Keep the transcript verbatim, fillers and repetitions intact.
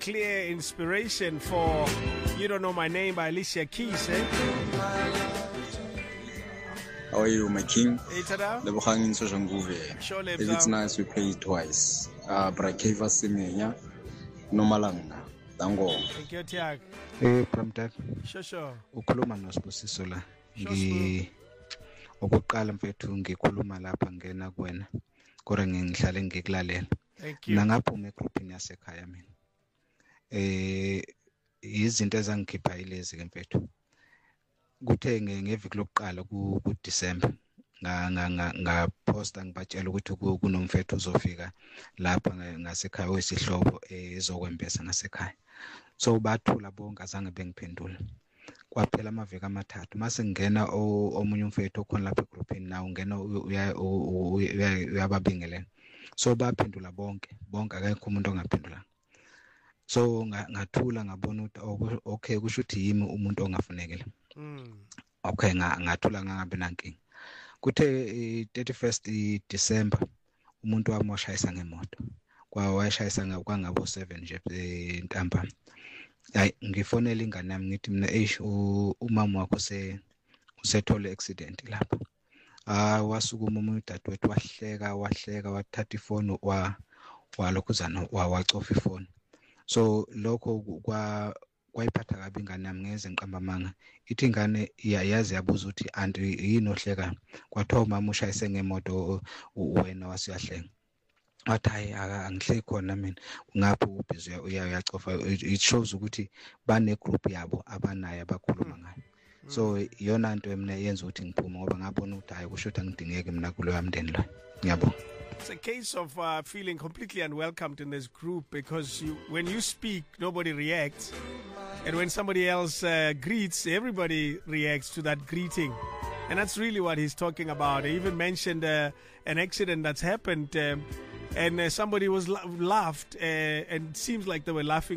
clear inspiration for You Don't Know My Name by Alicia Keys, eh? How are you, my king? Hey, tada. Sure, if it's nice, we play it twice. Uh, Brakeva Simenya, Nomalanga, Tango. Thank you, Tiag. Eh, Pramtak. Sure, sure. Ukhuluma noSibusiso la. Sure, Ngi okuqala mfethu ngikhuluma lapha ngena kuwena. Kodwa ngihlale ngikulalela. Thank you. Mina ngaphuma egroupini yasekhaya mina. Eh izinto ezangikhipha ilezi ke mfethu. Kuthe ngeviki lokuqala ku December nga nga nga posta ngibatshela ukuthi kunomfethu uzofika lapha ngasekhaya wesihlobo ezokwembesa ngasekhaya. So bathula bonke azange bengiphendula. Kwaphela amaviki amathathu mase ngena omunye umfethu okhona lapha egroupini nawo ungena uyababingelela. So baphendula bonke bonke akekho umuntu ongaphendula. So ngathula ngabona ukuthi okay kusho ukuthi yimi umuntu ongafunekile. Mm. Okay ngathula ngangabe nankingi. Kuthe thirty-first December umuntu wami washayisa ngemoto. Kwa washayisa kwangabo seven nje entambama. Hayi ngifonela ingane yami ngithi mina eish umama wakho se usethola accident lapha. Ah wasukuma umuntu dadewethu wahleka wahleka wathatha ifoni wa walokhuzana wacofa ifoni. So lokho kwa kwayiphatha kabi ingane yami ngeze ngiqamba manga. Ithi ingane iyayazi yabuza ukuthi anti yini ohleka. Kwathiwa umama ushayise ngemoto wena wasiyahleka. Wathi hayi angihleki khona mina ngapha ubhizi uyayacofa. It shows ukuthi bane group yabo abanayo abakhuluma ngayo. So iyona into emina yenza ukuthi ngiphume ngoba ngabona ukuthi hayi kusho ukuthi angidingeke mina kulo mndeni lo. Ngiyabonga. It's a case of uh, feeling completely unwelcomed in this group because you, when you speak, nobody reacts. And when somebody else uh, greets, everybody reacts to that greeting. And that's really what he's talking about. He even mentioned uh, an accident that's happened um, and uh, somebody was la- laughed uh, and it seems like they were laughing